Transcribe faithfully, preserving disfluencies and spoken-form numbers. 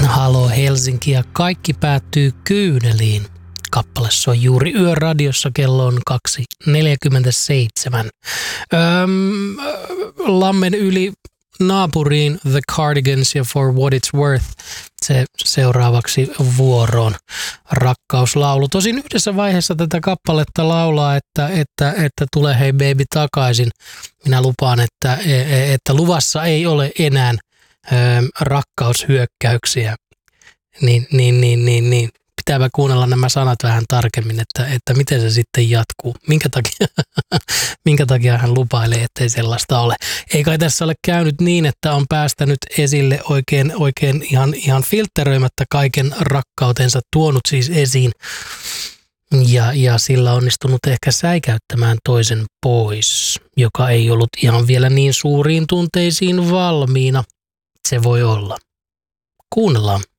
Halo Helsinki ja kaikki päättyy kyyneliin. Kappale soi juuri Yöradiossa, kello on kaksi neljäkymmentäseitsemän. Öm, lammen yli naapuriin The Cardigans ja For What It's Worth se seuraavaksi vuoroon rakkauslaulu. Tosin yhdessä vaiheessa tätä kappaletta laulaa, että, että, että tule hei baby takaisin. Minä lupaan, että, että luvassa ei ole enää ö, rakkaushyökkäyksiä. Niin, niin, niin, niin, niin. Pitääpä kuunnella nämä sanat vähän tarkemmin, että, että miten se sitten jatkuu. Minkä takia, minkä takia hän lupailee, ettei sellaista ole. Ei kai tässä ole käynyt niin, että on päästänyt esille oikein, oikein ihan, ihan filtteröimättä kaiken rakkautensa, tuonut siis esiin. Ja, ja sillä onnistunut ehkä säikäyttämään toisen pois, joka ei ollut ihan vielä niin suuriin tunteisiin valmiina. Se voi olla. Kuunnellaan.